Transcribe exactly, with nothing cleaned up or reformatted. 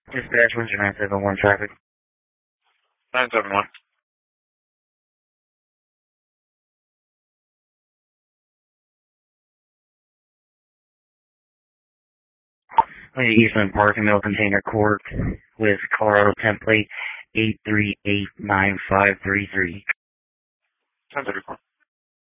Dispatch, when's your nine seven one traffic? nine seven one. Eastland Park and Middle Container Court with Colorado template eight three eight nine five three three. ten thirty-four.